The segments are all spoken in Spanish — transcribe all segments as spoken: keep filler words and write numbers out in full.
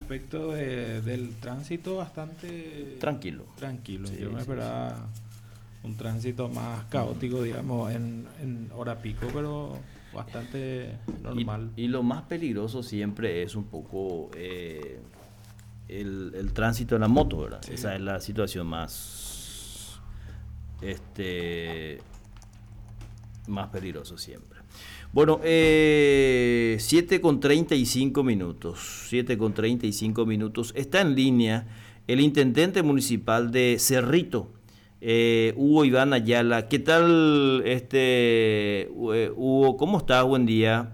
aspecto de, del tránsito bastante Tranquilo. tranquilo. Sí, Yo me sí, esperaba un tránsito más caótico, digamos, en, en hora pico, pero bastante normal. Y, y lo más peligroso siempre es un poco eh, el, el tránsito en la moto, ¿verdad? Sí. Esa es la situación más, este, más peligroso siempre. Bueno, eh, siete con treinta y cinco minutos. siete con treinta y cinco minutos. Está en línea el intendente municipal de Cerrito, eh, Hugo Iván Ayala. ¿Qué tal, este, eh, Hugo? ¿Cómo estás? Buen día.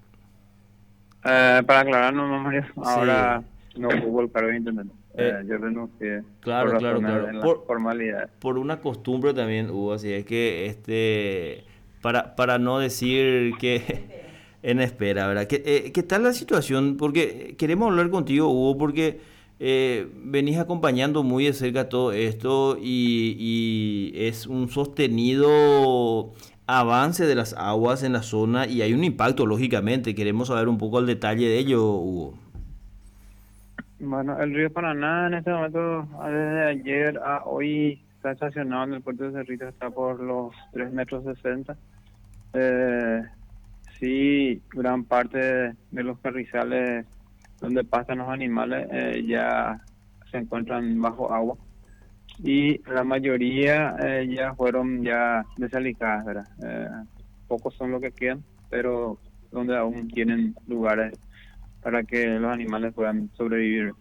Eh, para aclararnos, no, Mario, Sí. ahora no hubo el cargo de intendente. Eh, Eh, yo renuncié por claro, claro, razones claro. en las Por, formalidades. por una costumbre también hubo, así es que, este, para, para no decir que en espera, ¿verdad? ¿Qué, eh, ¿qué tal la situación? Porque queremos hablar contigo, Hugo, porque eh, venís acompañando muy de cerca todo esto y, y es un sostenido avance de las aguas en la zona y hay un impacto, lógicamente. Queremos saber un poco el detalle de ello, Hugo. Bueno, el río Paraná en este momento, desde ayer a hoy, está estacionado en el puerto de Cerrito, está por los tres metros sesenta. Eh, sí, gran parte de, de los carrizales donde pasan los animales eh, ya se encuentran bajo agua. Y la mayoría eh, ya fueron ya desalicadas, ¿verdad? Eh, pocos son los que quedan, pero donde aún tienen lugares para que los animales puedan sobrevivir.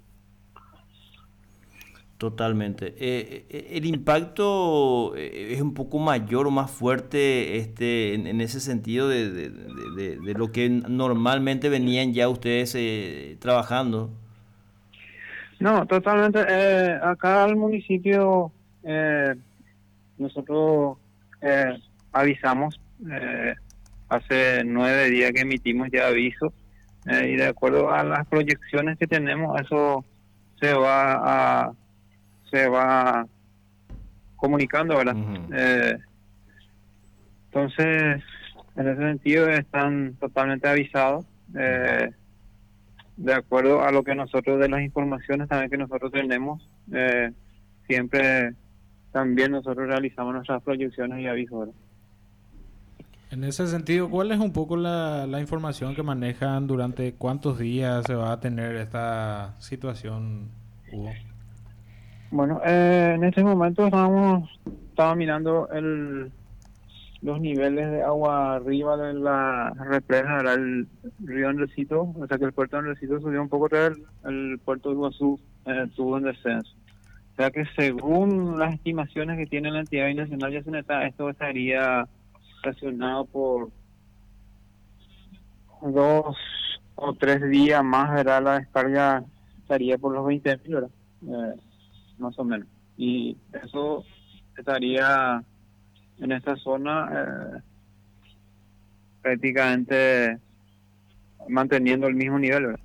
Totalmente. Eh, eh, el impacto eh, es un poco mayor o más fuerte este, en, en ese sentido de, de, de, de- de lo que normalmente venían ya ustedes eh, trabajando. No, totalmente. Eh, acá al municipio eh, nosotros eh, avisamos, eh, hace nueve días que emitimos ya aviso, eh, y de acuerdo a las proyecciones que tenemos, eso se va a se va comunicando, ¿verdad? Ujú. Eh, entonces, en ese sentido están totalmente avisados, eh, de acuerdo a lo que nosotros, de las informaciones también que nosotros tenemos, eh, siempre también nosotros realizamos nuestras proyecciones y avisos, ¿verdad? En ese sentido, ¿cuál es un poco la, la información que manejan durante cuántos días se va a tener esta situación, Hugo? Bueno, eh, en este momento estamos, estaba mirando el, los niveles de agua arriba de la represa, ¿verdad? El río Andresito, o sea que el puerto de Andresito subió un poco, el, el puerto de Iguazú eh, tuvo un descenso. O sea que según las estimaciones que tiene la entidad binacional ya Yacyretá, esto estaría estacionado por dos o tres días más, ¿verdad? La descarga estaría por los veinte mil, ¿verdad? Eh, más o menos. Y eso estaría en esta zona eh, prácticamente manteniendo el mismo nivel, ¿verdad?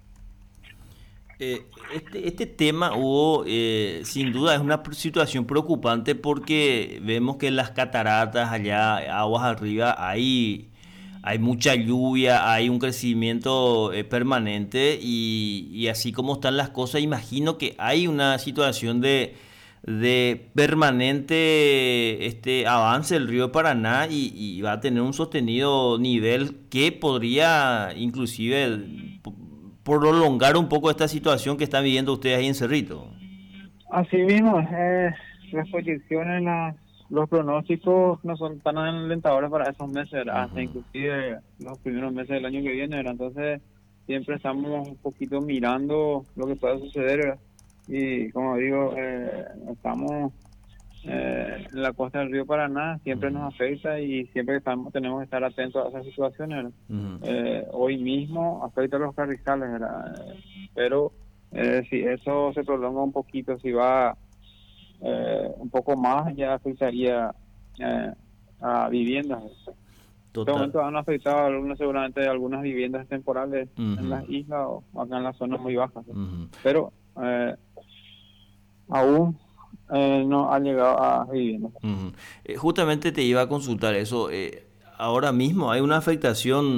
Eh, este, este tema, Hugo, eh, sin duda es una pr- situación preocupante porque vemos que en las cataratas, allá, aguas arriba, hay, hay mucha lluvia, hay un crecimiento eh, permanente y, y así como están las cosas, imagino que hay una situación de, de permanente este, avance del río Paraná y, y va a tener un sostenido nivel que podría inclusive prolongar un poco esta situación que están viviendo ustedes ahí en Cerrito. Así mismo, eh, las proyecciones, las, los pronósticos no son tan alentadores para esos meses, ¿verdad? Hasta Ujú. inclusive los primeros meses del año que viene, ¿verdad? Entonces siempre estamos un poquito mirando lo que pueda suceder, ¿verdad? Y como digo, eh, estamos eh, en la costa del río Paraná, siempre nos afecta y siempre estamos, tenemos que estar atentos a esas situaciones, ¿verdad? Ujú. Eh, hoy mismo afecta a los carrizales, ¿verdad? Eh, pero eh, si eso se prolonga un poquito, si va eh, un poco más, ya afectaría eh, a viviendas. En este Total. momento han afectado algunas, seguramente algunas viviendas temporales en Ujú. las islas o acá en las zonas muy bajas, ¿no? Ujú. Pero eh, aún eh, no ha llegado a viviendas. Ujú. Eh, justamente te iba a consultar eso. Eh, ahora mismo hay una afectación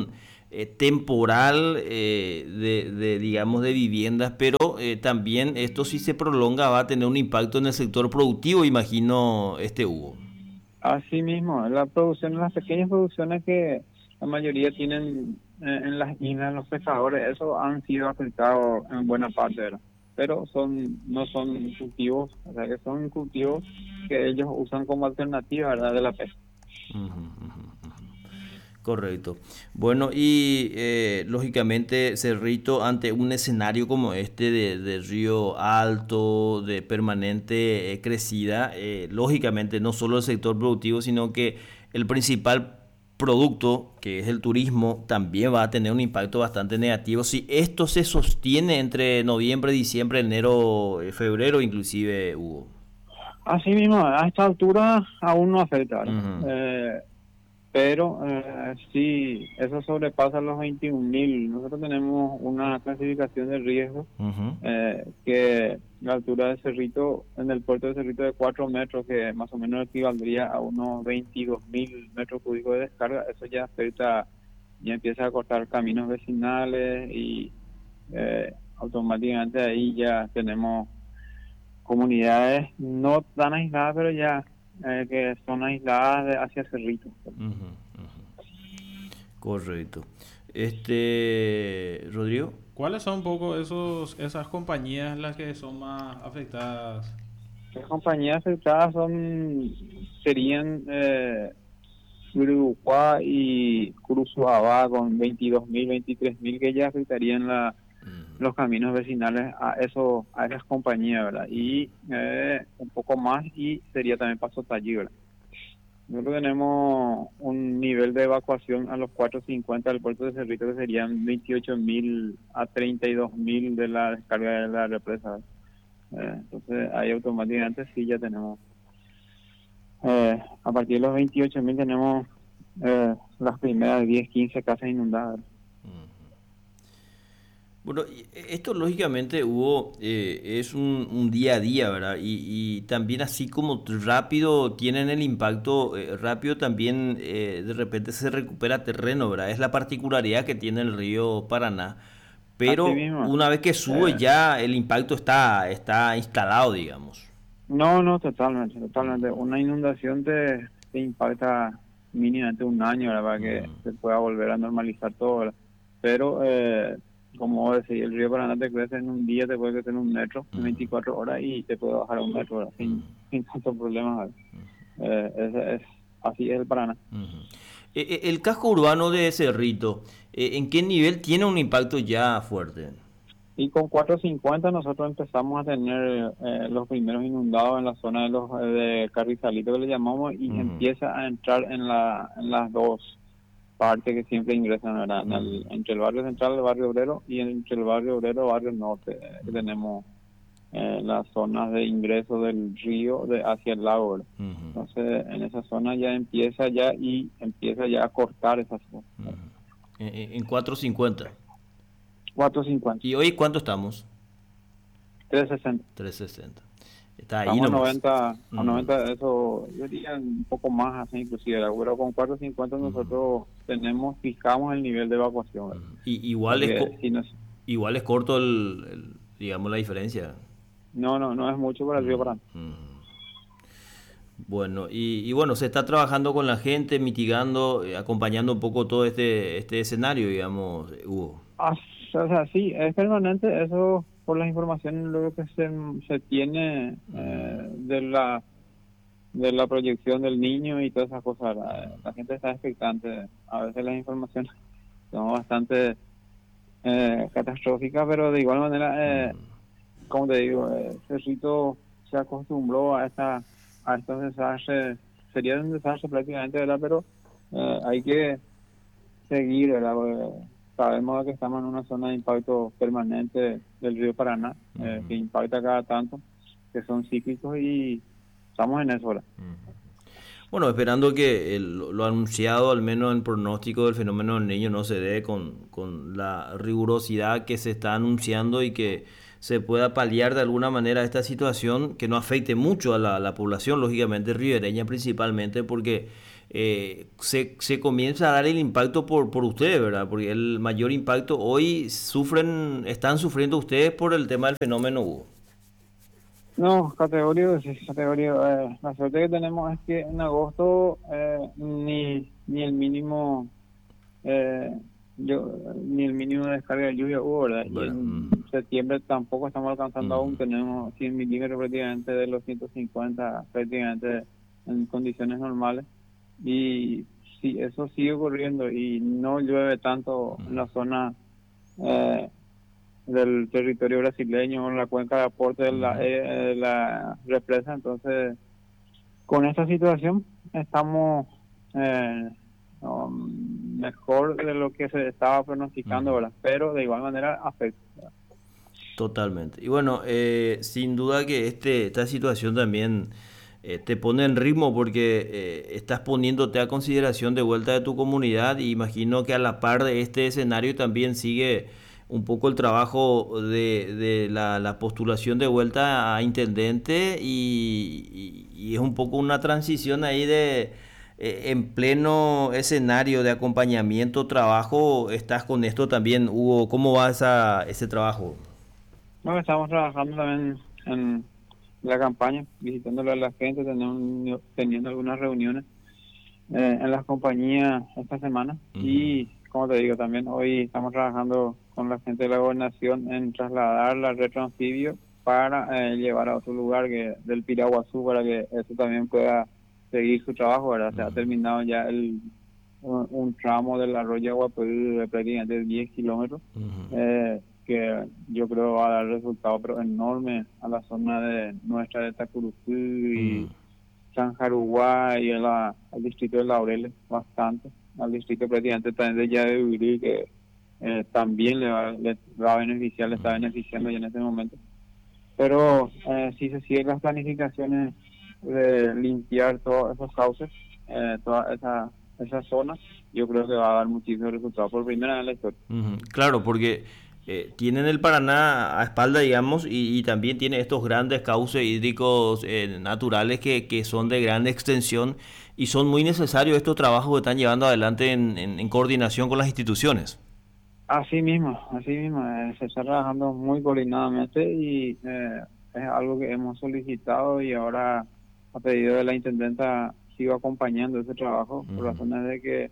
eh, temporal eh, de, de, digamos, de viviendas, pero eh, también esto si se prolonga va a tener un impacto en el sector productivo, imagino, este Hugo. Así mismo, la producción, las pequeñas producciones que la mayoría tienen eh, en las islas, los pescadores, eso han sido afectados en buena parte, ¿verdad? Pero son no son cultivos, o sea que son cultivos que ellos usan como alternativa, ¿verdad?, de la pesca. Uh-huh, uh-huh, uh-huh. Correcto. Bueno, y eh, lógicamente, Cerrito, ante un escenario como este de, de río alto, de permanente eh, crecida, eh, lógicamente no solo el sector productivo, sino que el principal producto, que es el turismo, también va a tener un impacto bastante negativo. Si esto se sostiene entre noviembre, diciembre, enero, eh, febrero, inclusive, Hugo. Así mismo, a esta altura aún no afecta, ¿verdad? Uh-huh. Eh, pero eh, sí, eso sobrepasa los veintiún mil. Nosotros tenemos una clasificación de riesgo Uh-huh. eh, que la altura del Cerrito, en el puerto de Cerrito, de cuatro metros, que más o menos equivaldría a unos veintidós mil metros cúbicos de descarga. Eso ya afecta, ya empieza a cortar caminos vecinales y eh, automáticamente ahí ya tenemos comunidades no tan aisladas, pero ya eh, que son aisladas de, hacia Cerrito. Uh-huh, uh-huh. Correcto. Este, Rodrigo. ¿Cuáles son un poco esos esas compañías las que son más afectadas? Las compañías afectadas son serían eh, Uruguay y Cruzuabá con veintidós mil, veintitrés mil, que ya afectarían la, uh-huh. los caminos vecinales a eso, a esas compañías, ¿verdad? Y eh, un poco más, y sería también Paso Tallí, ¿verdad? Nosotros tenemos un nivel de evacuación a los cuatro cincuenta del puerto de Cerrito, que serían veintiocho mil a treinta y dos mil de la descarga de la represa. Eh, entonces ahí automáticamente sí ya tenemos, eh, a partir de los veintiocho mil tenemos eh, las primeras diez, quince casas inundadas. Bueno, esto lógicamente, Hugo, eh, es un, un día a día, ¿verdad? Y, y también así como rápido tienen el impacto, eh, rápido también eh, de repente se recupera terreno, ¿verdad? Es la particularidad que tiene el río Paraná. Pero una vez que sube, eh, ya el impacto está, está instalado, digamos. No, no, totalmente, totalmente. Una inundación te, te impacta mínimamente un año, ¿verdad? Para que mm. se pueda volver a normalizar todo, ¿verdad? Pero... Eh, como decía, el río Paraná te crece en un día, te puede crecer en un metro, en veinticuatro horas, y te puede bajar a un metro, ¿verdad? Sin, sin tantos problemas. Eh, es, es, así es el Paraná. Uh-huh. Eh, el casco urbano de Cerrito, eh, ¿en qué nivel tiene un impacto ya fuerte? Y con cuatro cincuenta nosotros empezamos a tener eh, los primeros inundados en la zona de los de Carrizalito, que le llamamos, y uh-huh. empieza a entrar en, la, en las dos parte que siempre ingresan, ¿verdad? En el, entre el barrio central, el barrio obrero, y entre el barrio obrero, el barrio norte, eh, que tenemos eh, las zonas de ingreso del río de hacia el lago, ¿verdad? Uh-huh. Entonces en esa zona ya empieza ya y empieza ya a cortar esa zona. Uh-huh. En, en cuatro cincuenta. cuatro cincuenta. ¿Y hoy cuánto estamos? tres sesenta. tres sesenta. Está ahí Estamos nomás. a noventa, a noventa, eso yo diría un poco más así inclusive, pero con cuatro cincuenta uh-huh. nosotros tenemos, fijamos el nivel de evacuación. Uh-huh. Y igual es, co- si nos... igual es corto el, el, digamos, la diferencia. No, no, no es mucho para el río Paraná. Uh-huh. Bueno, y, y bueno, se está trabajando con la gente, mitigando, eh, acompañando un poco todo este este escenario, digamos, Hugo. Ah, o sea, sí, es permanente eso. Por las informaciones luego que se, se tiene eh, de la de la proyección del niño y todas esas cosas, la, la gente está expectante. A veces las informaciones son bastante eh, catastróficas, pero de igual manera, eh, como te digo, eh, Cerrito se acostumbró a esta a estos desastres. Sería un desastre prácticamente, ¿verdad? Pero eh, hay que seguir, ¿verdad? Porque sabemos que estamos en una zona de impacto permanente del río Paraná, uh-huh. eh, que impacta cada tanto, que son cíclicos, y estamos en eso ahora. Uh-huh. Bueno, esperando que el, lo anunciado, al menos en pronóstico del fenómeno del Niño, no se dé con, con la rigurosidad que se está anunciando, y que se pueda paliar de alguna manera esta situación, que no afecte mucho a la, la población, lógicamente ribereña principalmente, porque eh, se, se comienza a dar el impacto por, por ustedes, ¿verdad? Porque el mayor impacto hoy sufren, están sufriendo ustedes por el tema del fenómeno Hugo. No, categoría, sí, categoría. Eh, la suerte que tenemos es que en agosto eh, ni, ni el mínimo eh, yo ni el mínimo de descarga de lluvia hubo, ¿verdad? Y Bueno, en mm, septiembre tampoco estamos alcanzando mm, aún, tenemos cien milímetros prácticamente de los ciento cincuenta prácticamente en condiciones normales. Y si eso sigue ocurriendo y no llueve tanto en la zona eh, del territorio brasileño o en la cuenca de aporte de la, mm, eh, de la represa, entonces con esta situación estamos eh, um, mejor de lo que se estaba pronosticando, mm. ¿verdad? Pero de igual manera afecta. Totalmente. Y bueno, eh, sin duda que este, esta situación también eh, te pone en ritmo porque eh, estás poniéndote a consideración de vuelta de tu comunidad y imagino que a la par de este escenario también sigue un poco el trabajo de, de la, la postulación de vuelta a intendente y, y- y es un poco una transición ahí de eh, en pleno escenario de acompañamiento, trabajo, estás con esto también, Hugo, ¿cómo va esa, ese trabajo? Bueno, estamos trabajando también en la campaña, visitándole a la gente, teniendo, teniendo algunas reuniones eh, en las compañías esta semana. Ujú, Y como te digo, también hoy estamos trabajando con la gente de la gobernación en trasladar la retroanfibio para eh, llevar a otro lugar que del Piraguazú para que eso también pueda seguir su trabajo, ¿verdad? Se ha ujú, terminado ya el un, un tramo del arroyo Aguapulí de prácticamente diez kilómetros, ujú, eh, que yo creo va a dar resultados pero enormes a la zona de nuestra de Tacurupú ujú, y San Jaruguá y a la- al distrito de Laureles, bastante, al distrito prácticamente también de Yabebirí, que eh, también le va, le va a beneficiar, le está beneficiando ya en este momento. Pero eh, si se siguen las planificaciones de limpiar todos esos cauces, eh, toda esa, esa zona, yo creo que va a dar muchísimos resultados por primera vez en la historia. ujú. Claro, porque eh, tienen el Paraná a espalda, digamos, y, y también tiene estos grandes cauces hídricos eh, naturales que, que son de gran extensión y son muy necesarios estos trabajos que están llevando adelante en, en- en coordinación con las instituciones. Así mismo, así mismo, eh, se está trabajando muy coordinadamente y eh, es algo que hemos solicitado y ahora a pedido de la intendenta sigo acompañando ese trabajo por Ujú, razones de que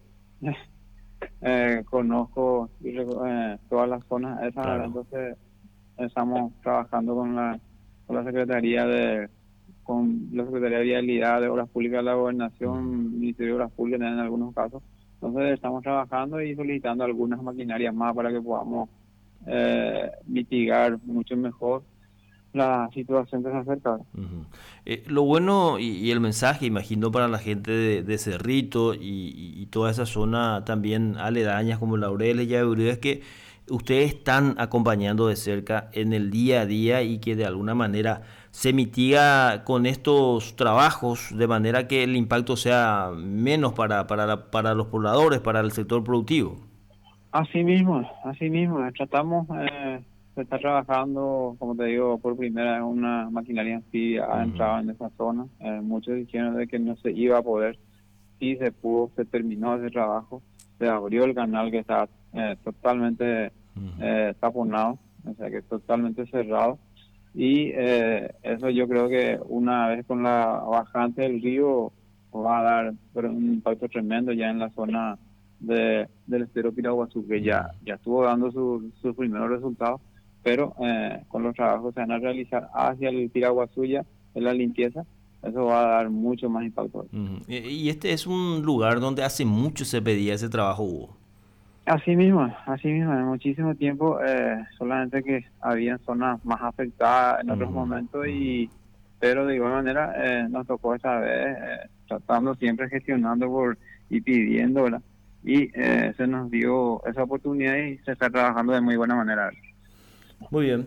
eh, conozco y reco- eh, todas las zonas esas, ¿verdad? claro. Entonces estamos trabajando con la con la Secretaría de con la Secretaría de Vialidad de Obras Públicas de la Ujú, Gobernación, Ministerio de Obras Públicas en algunos casos. Entonces estamos trabajando y solicitando algunas maquinarias más para que podamos eh, mitigar mucho mejor la situación que se acerca. ujú. Eh, lo bueno y, y el mensaje, imagino, para la gente de, de Cerrito y, y- y toda esa zona también aledañas como Laureles y Aburrida es que ustedes están acompañando de cerca en el día a día y que de alguna manera se mitiga con estos trabajos de manera que el impacto sea menos para, para, la- para los pobladores, para el sector productivo. Así mismo, así mismo, eh, tratamos, eh, se está trabajando, como te digo, por primera vez una maquinaria anfibia ha Ujú, entrado en esa zona. Eh, muchos dijeron de que no se iba a poder, sí se pudo, se terminó ese trabajo, se abrió el canal que está eh, totalmente ujú, eh, taponado, o sea que totalmente cerrado. Y eh, eso yo creo que una vez con la bajante del río va a dar pero un impacto tremendo ya en la zona de, del estero Piraguazú, que ujú. ya, ya estuvo dando su- sus primeros resultados, pero eh, con los trabajos que se van a realizar hacia el Piraguazú ya, en la limpieza, eso va a dar mucho más impacto. Ujú. Y y este es un lugar donde hace mucho se pedía ese trabajo, Hugo. Así mismo, así mismo, en muchísimo tiempo, eh, solamente que había zonas más afectadas en otros Ujú, momentos, ujú. y pero de igual manera eh, nos tocó esta vez, eh, tratando siempre, gestionando por y pidiendo, ¿verdad? Y eh, se nos dio esa oportunidad y se está trabajando de muy buena manera. Muy bien.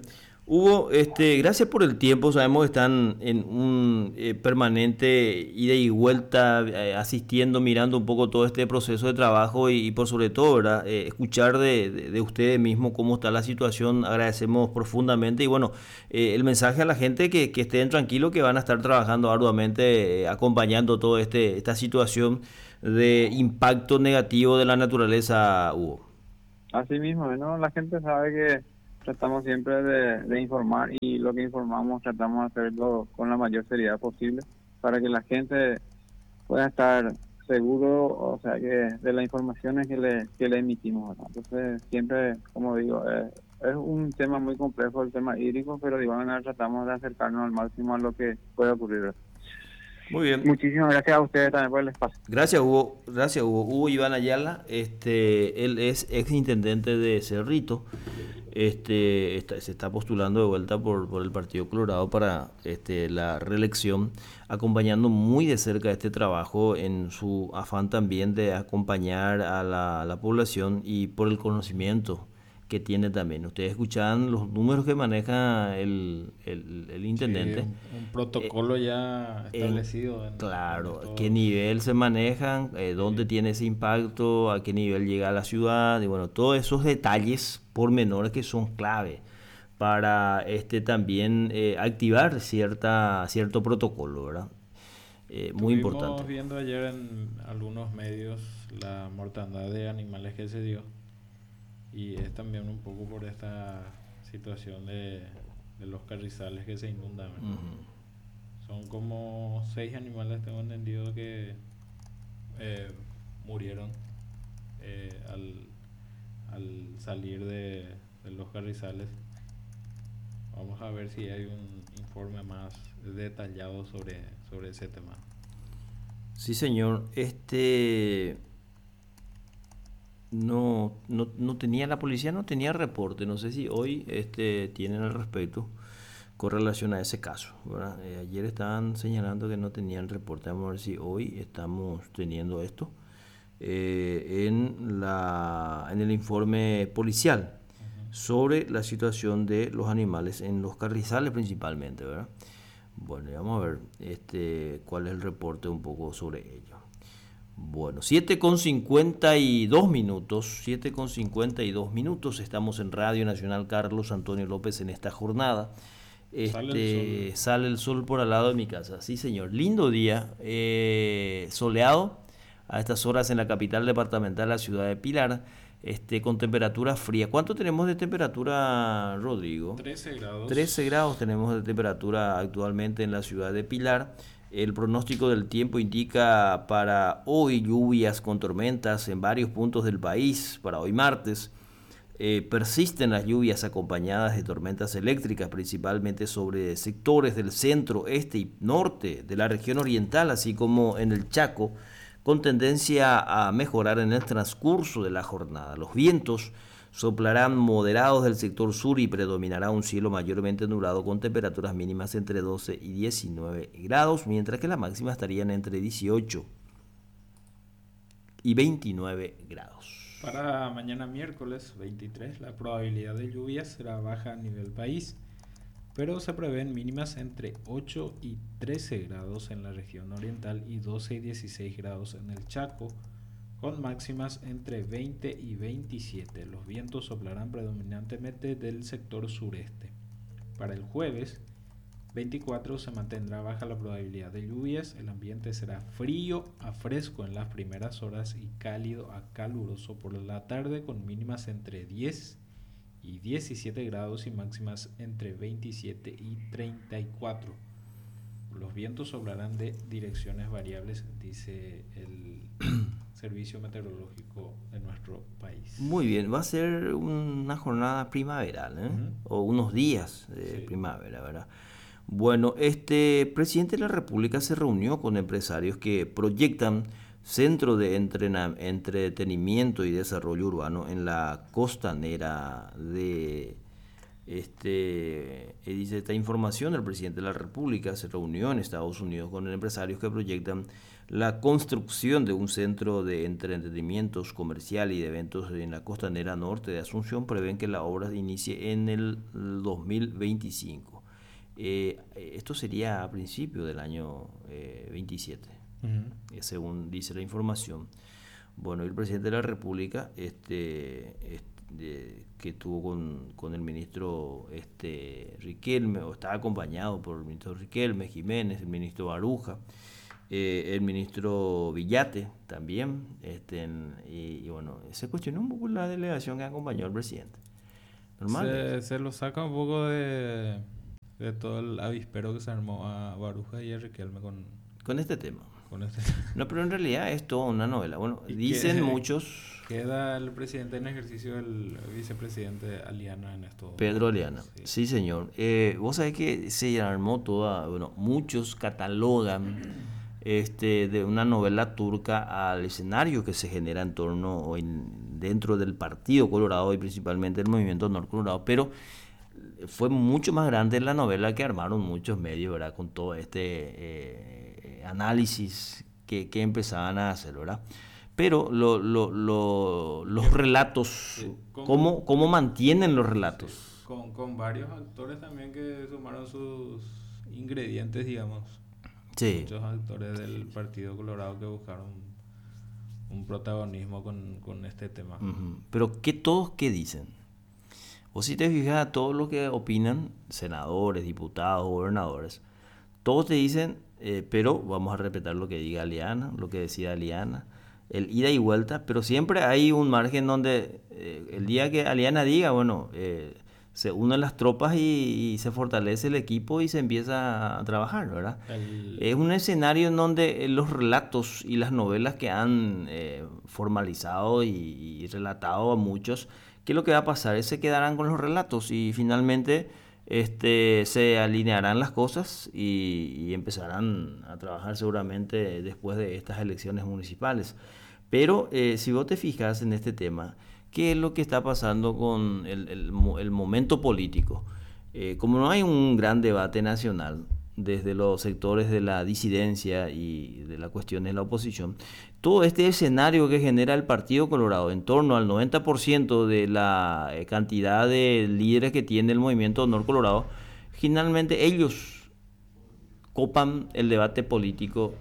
Hugo, este, gracias por el tiempo. Sabemos que están en un eh, permanente ida y vuelta, eh, asistiendo, mirando un poco todo este proceso de trabajo y, y por sobre todo, ¿verdad? Eh, escuchar de, de, de ustedes mismos cómo está la situación. Agradecemos profundamente y bueno, eh, el mensaje a la gente que, que estén tranquilos, que van a estar trabajando arduamente, eh, acompañando toda este, esta situación de impacto negativo de la naturaleza, Hugo. Así mismo, ¿no? La gente sabe que tratamos siempre de, de informar y lo que informamos tratamos de hacerlo con la mayor seriedad posible para que la gente pueda estar seguro, o sea, que de las informaciones que le, que le emitimos, ¿verdad? Entonces, siempre, como digo, eh, es un tema muy complejo el tema hídrico, pero de igual manera tratamos de acercarnos al máximo a lo que puede ocurrir, ¿verdad? Muy bien. Muchísimas gracias a ustedes también por el espacio. Gracias, Hugo. Gracias, Hugo. Hugo Iván Ayala, este, él es ex intendente de Cerrito. Este, está- se está postulando de vuelta por, por el Partido Colorado para este, la reelección, acompañando muy de cerca este trabajo en su afán también de acompañar a la, a la población y por el conocimiento que tiene también. Ustedes escuchan los números que maneja el, el, el Sí, intendente. un, un protocolo ya En- establecido. En, claro, en a qué estos- nivel se manejan, eh, dónde Sí. tiene ese impacto, a qué nivel llega a la ciudad, y bueno, todos esos detalles pormenores que son clave para este también eh, activar cierta, cierto protocolo, ¿verdad? Eh, muy importante. Estuvimos viendo ayer en algunos medios la mortandad de animales que se dio y es también un poco por esta situación de, de los carrizales que se inundan, ¿verdad? Ujú. Son como seis animales, tengo entendido, que eh, murieron eh, al, al salir de, de los carrizales. Vamos a ver si hay un informe más detallado sobre, sobre ese tema. Sí, señor. Este no, no, no tenía, la policía no tenía reporte. No sé si hoy este, tienen al respecto con relación a ese caso, ¿verdad? Eh, ayer estaban señalando que no tenían reporte. Vamos a ver si hoy estamos teniendo esto eh, en la, en el informe policial sobre la situación de los animales en los carrizales principalmente, ¿verdad? Bueno, y vamos a ver este, cuál es el reporte un poco sobre ello. Bueno, siete con cincuenta y dos minutos, siete con cincuenta y dos minutos, estamos en Radio Nacional Carlos Antonio López en esta jornada. Sale el Este, sol. sale el sol por al lado de mi casa, sí señor, lindo día, eh, soleado a estas horas en la capital departamental, la ciudad de Pilar, este, con temperatura fría. ¿Cuánto tenemos de temperatura, Rodrigo? trece grados. trece grados tenemos de temperatura actualmente en la ciudad de Pilar. El pronóstico del tiempo indica para hoy lluvias con tormentas en varios puntos del país, para hoy martes. Eh, persisten las lluvias acompañadas de tormentas eléctricas, principalmente sobre sectores del centro, este y norte de la región oriental, así como en el Chaco, con tendencia a mejorar en el transcurso de la jornada. Los vientos soplarán moderados del sector sur y predominará un cielo mayormente nublado con temperaturas mínimas entre doce y diecinueve grados, mientras que las máximas estarían entre dieciocho y veintinueve grados. Para mañana miércoles veintitrés, la probabilidad de lluvia será baja a nivel país, pero se prevén mínimas entre ocho y trece grados en la región oriental y doce y dieciséis grados en el Chaco, con máximas entre veinte y veintisiete. Los vientos soplarán predominantemente del sector sureste. Para el jueves veinticuatro se mantendrá baja la probabilidad de lluvias, el ambiente será frío a fresco en las primeras horas y cálido a caluroso por la tarde, con mínimas entre diez y diecisiete grados y máximas entre veintisiete y treinta y cuatro. Los vientos soplarán de direcciones variables, dice el servicio meteorológico de nuestro país. Muy bien, va a ser una jornada primaveral, ¿eh? Ujú. O unos días de Sí. primavera, ¿verdad? Bueno, este presidente de la República se reunió con empresarios que proyectan centro de entrena- entretenimiento y desarrollo urbano en la costanera de Este, y dice, esta información, el presidente de la República se reunió en Estados Unidos con empresarios que proyectan la construcción de un centro de entretenimientos comercial y de eventos en la costanera norte de Asunción. Prevén que la obra inicie en el dos mil veinticinco. Eh, esto sería a principios del año eh, veintisiete, uh-huh. eh, según dice la información. Bueno, el presidente de la República, este, este de, que estuvo con, con el ministro este, Riquelme, o estaba acompañado por el ministro Riquelme, Jiménez, el ministro Baruja, eh, el ministro Villate también, este, en, y, y bueno, se cuestionó un poco la delegación que acompañó al presidente. Normal. Se, se lo saca un poco de, de todo el avispero que se armó a Baruja y a Riquelme con, con este tema. Con este. No, pero en realidad es toda una novela. Bueno, dicen que, muchos... Queda el presidente en ejercicio, el vicepresidente Aliana en esto. Pedro Aliana, sí, sí señor. Eh, vos sabés que se armó toda, bueno, muchos catalogan este, de una novela turca al escenario que se genera en torno o en, dentro del Partido Colorado y principalmente el Movimiento Honor Colorado, pero fue mucho más grande la novela que armaron muchos medios, ¿verdad? Con todo este eh, análisis que, que empezaban a hacer, ¿verdad? Pero lo, lo, lo, los relatos, sí, ¿cómo, ¿cómo mantienen los relatos? Sí, con, con varios actores también que sumaron sus ingredientes, digamos. Sí. Muchos actores del Partido Colorado que buscaron un protagonismo con, con este tema. Uh-huh. Pero ¿qué todos qué dicen? O si te fijas a todo lo que opinan, senadores, diputados, gobernadores, todos te dicen, eh, pero vamos a respetar lo que diga Aliana, lo que decida Aliana, el ida y vuelta, pero siempre hay un margen donde eh, el día que Aliana diga, bueno, eh, se unen las tropas y, y se fortalece el equipo y se empieza a trabajar, ¿verdad? El... Es un escenario en donde los relatos y las novelas que han eh, formalizado y, y relatado a muchos, ¿qué es lo que va a pasar? Se quedarán con los relatos y finalmente este, se alinearán las cosas y, y empezarán a trabajar seguramente después de estas elecciones municipales. Pero eh, si vos te fijas en este tema, ¿qué es lo que está pasando con el, el, el momento político? Eh, como no hay un gran debate nacional desde los sectores de la disidencia y de las cuestiones de la oposición, todo este escenario que genera el Partido Colorado en torno al noventa por ciento de la cantidad de líderes que tiene el Movimiento Honor Colorado, finalmente ellos copan el debate político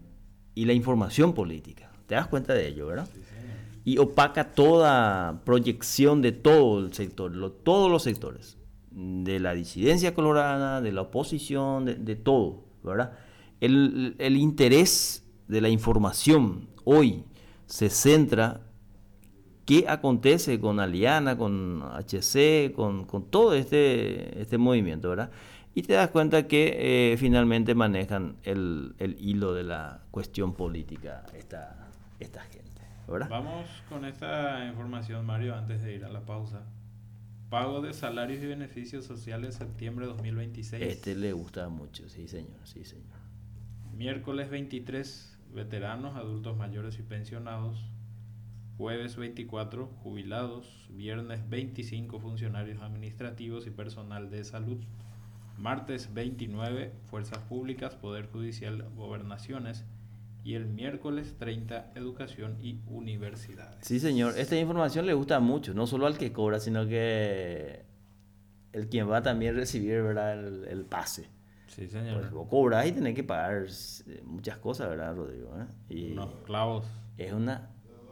y la información política. ¿Te das cuenta de ello, verdad? Sí, sí. Y opaca toda proyección de todo el sector, lo, todos los sectores, de la disidencia colorada, de la oposición, de, de todo, ¿verdad? El, el interés de la información hoy se centra qué acontece con Aliana, con H C, con, con todo este, este movimiento, ¿verdad? Y te das cuenta que eh, finalmente manejan el, el hilo de la cuestión política esta, esta gente, ¿verdad? Vamos con esta información, Mario, antes de ir a la pausa. Pago de salarios y beneficios sociales septiembre dos mil veintiséis. Este le gusta mucho, sí señor, sí señor. Miércoles veintitrés, veteranos, adultos mayores y pensionados. Jueves veinticuatro, jubilados. Viernes veinticinco, funcionarios administrativos y personal de salud. Martes veintinueve, fuerzas públicas, poder judicial, gobernaciones. Y el miércoles treinta, educación y universidades. Sí, señor. Esta información le gusta mucho, no solo al que cobra, sino que el quien va a también recibir, ¿verdad? El, el pase. Sí, señor. Pues vos cobras y tenés que pagar muchas cosas, ¿verdad, Rodrigo? ¿Eh? Y unos clavos. Es una...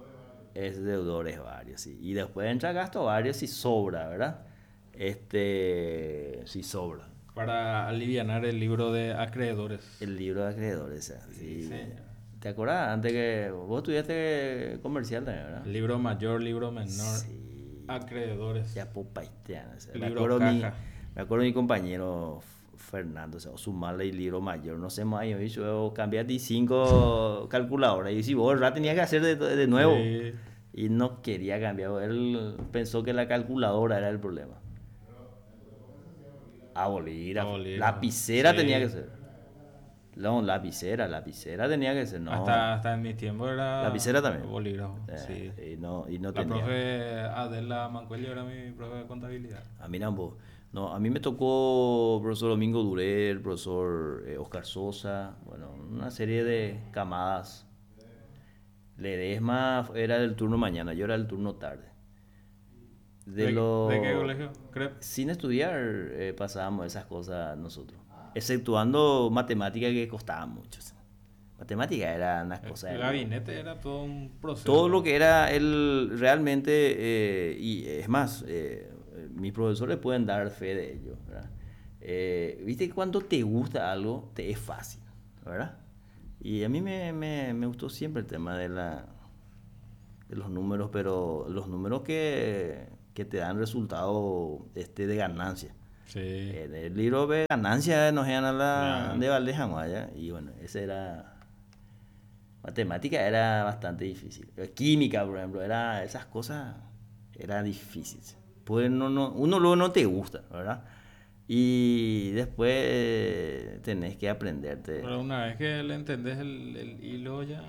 Es deudores varios, sí. Y después entra gasto varios si sobra, ¿verdad? Este... Si sobra. Para alivianar el libro de acreedores. El libro de acreedores, sí. Sí, señor. ¿Te acuerdas? Antes que vos estudiaste comercial también, ¿verdad? Libro mayor, libro menor, sí. Acreedores. Ya popaistean. O sea, libro me acuerdo caja. Mi, me acuerdo mi compañero Fernando, o sea, sumarle el libro mayor, no sé más, yo hizo cambiar de cinco calculadoras. Y si vos, ¿verdad? Tenías que hacer de, de nuevo. Sí. Y no quería cambiar. Él pensó que la calculadora era el problema. A bolígrafo. Bolígrafo. Lapicera sí. tenía que ser. No, lapicera, lapicera tenía que ser, no. Hasta, hasta en mi tiempo era... Lapicera también. Bolígrafo, eh, sí. Y no, y no la tenía. profe Adela Mancuello era mi profe de contabilidad. A mí no, No, a mí me tocó profesor Domingo Durel, profesor eh, Oscar Sosa, bueno, una serie de camadas. Ledesma era del turno mañana, yo era del turno tarde. De ¿De, lo... de qué colegio? Crep. Sin estudiar eh, pasábamos esas cosas nosotros, exceptuando matemática que costaba mucho. Matemática era una cosa... El de- gabinete era todo un proceso. todo lo que era el realmente, eh, y es más, eh, mis profesores pueden dar fe de ello, ¿verdad? Eh, Viste que cuando te gusta algo, te es fácil, ¿verdad? Y a mí me, me, me gustó siempre el tema de la de los números, pero los números que, que te dan resultado este, de ganancia. Sí. En el libro de ganancia nos iban a la Ya. de Valdeja Guaya, y bueno, ese era... Matemática era bastante difícil. Eh, Química, por ejemplo, era esas cosas, era difícil. Pues no, no, uno luego no te gusta, ¿verdad? Y después eh, tenés que aprenderte. Pero una vez que le entendés el, el hilo ya...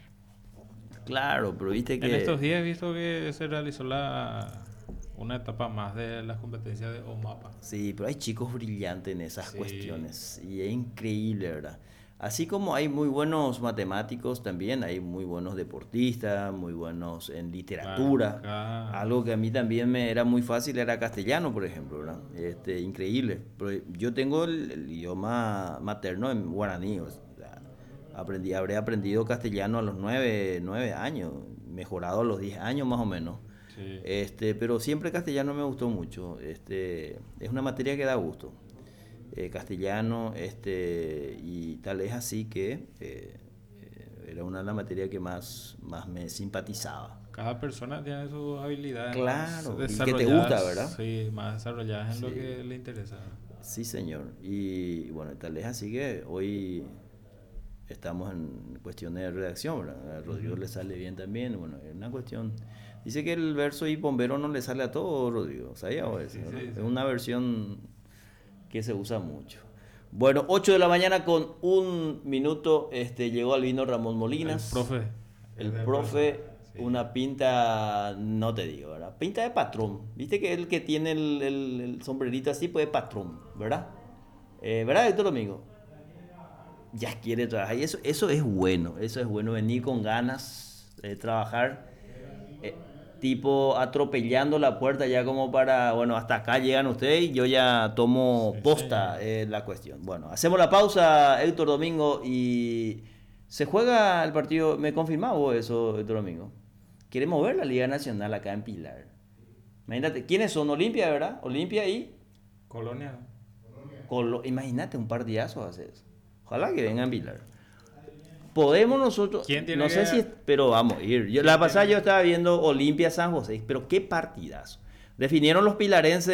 Claro, pero viste En que... estos días he visto que se realizó la una etapa más de las competencias de OMAPA. Sí, pero hay chicos brillantes en esas Sí. cuestiones y es increíble, ¿verdad? Así como hay muy buenos matemáticos, también hay muy buenos deportistas, muy buenos en literatura. Acá- Algo que a mí también me era muy fácil era castellano, por ejemplo, ¿verdad? Este, increíble. Pero yo tengo el, el idioma materno en guaraní, o sea, aprendí, habré aprendido castellano a los nueve, nueve años, mejorado a los diez años más o menos. Sí. Este, pero siempre castellano me gustó mucho. Este, es una materia que da gusto. Eh, castellano, este, y tal es así que eh, eh, era una de las materias que más, más me simpatizaba. Cada persona tiene sus habilidades Claro, más y que te desarrolladas, gusta, ¿verdad? Sí, más desarrolladas en lo Sí. que le interesa. Sí, señor. Y bueno, tal es así que hoy estamos en cuestiones de redacción, ¿verdad? A Rodrigo le sale bien también. Bueno, es una cuestión. Dice que el verso y bombero no le sale a todo, Rodrigo. ¿Sabía vos eso, Sí, no? sí, Es sí. una versión que se usa mucho. Bueno, ocho de la mañana con un minuto, este, llegó Albino Ramón Molinas. El profe. El Es del profe, Sí. una pinta, no te digo, ¿verdad? Pinta de patrón. Viste que el que tiene el, el- el sombrerito así, pues es patrón, ¿verdad? Eh, ¿Verdad, Héctor Domingo? Ya quiere trabajar. Y eso, eso es bueno, eso es bueno, venir con ganas de trabajar. Eh, tipo atropellando la puerta ya como para, bueno, hasta acá llegan ustedes y yo ya tomo Sí, posta señor. eh, la cuestión. Bueno, hacemos la pausa, Héctor Domingo, y se juega el partido. ¿Me confirmás vos eso, Héctor Domingo? Queremos ver la Liga Nacional acá en Pilar. Imagínate, ¿quiénes son? Olimpia, ¿verdad? Olimpia y Colonia. Colo. Imagínate un partidazo hace eso. Ojalá que vengan Pilar. Podemos nosotros, ¿Quién tiene no que- sé si, pero vamos a ir. Yo, la pasada yo estaba viendo Olimpia San José, pero qué partidazo. Definieron los pilarenses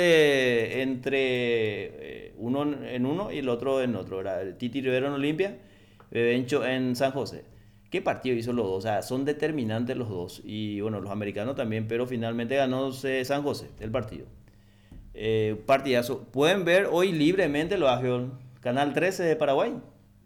entre eh, uno en en uno y el otro en otro. ¿Verdad? Titi Rivero en Olimpia, Bebencho en San José. ¿Qué partido hizo los dos? O sea, son determinantes los dos. Y bueno, los americanos también, pero finalmente ganó eh, San José el partido. Eh, partidazo. Pueden ver hoy libremente lo Ángel, Canal trece de Paraguay.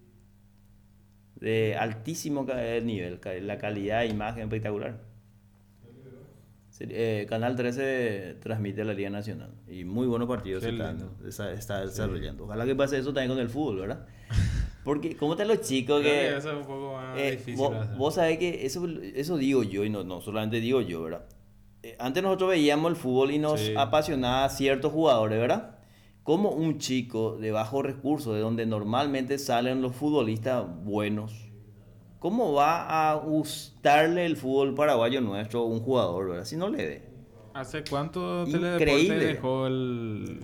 De altísimo ca- eh, nivel, ca- la calidad de imagen espectacular. Sí, eh, Canal trece transmite la Liga Nacional y muy buenos partidos Qué se están, lindo. está, está desarrollando. Ojalá que pase eso también con el fútbol, ¿verdad? Porque, ¿cómo están los chicos Creo que... que eso es un poco más Eh, difícil vos, de hacer. vos sabés que eso, eso digo yo, y no, no solamente digo yo, ¿verdad? Eh, antes nosotros veíamos el fútbol y nos Sí. apasionaba ciertos jugadores, ¿verdad? Como un chico de bajos recursos, de donde normalmente salen los futbolistas buenos, ¿cómo va a gustarle el fútbol paraguayo nuestro a un jugador, ¿verdad? Si no le ve. ¿Hace cuánto Teledeporte Increíble. dejó el,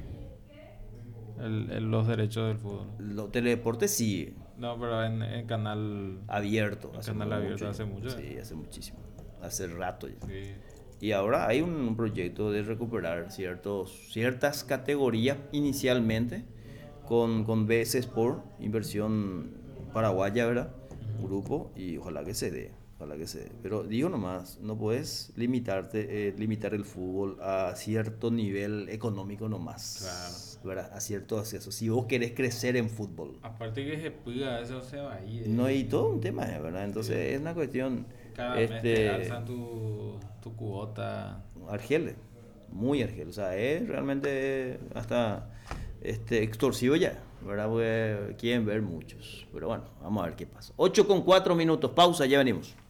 el- el- los derechos del fútbol? Los teledeportes sí, No, pero en, en canal... abierto. El canal abierto ya. hace mucho. Sí, hace muchísimo. Hace rato ya. Sí. Y ahora hay un proyecto de recuperar ciertos, ciertas categorías inicialmente con, con B S Sport, inversión paraguaya, ¿verdad? Grupo, y ojalá que se dé, ojalá que se dé. Pero digo nomás, no puedes limitarte, eh, limitar el fútbol a cierto nivel económico nomás, ¿verdad? A cierto acceso. Si vos querés crecer en fútbol. Aparte que se puga, eso se va a ir. No, y todo un tema, ¿verdad? Entonces es una cuestión... Cada mes te este, alzan tu, tu cuota. Argeles. muy argel. O sea, es realmente hasta este, extorsivo ya, ¿verdad? Porque quieren ver muchos. Pero bueno, vamos a ver qué pasa. ocho con cuatro minutos, pausa, ya venimos.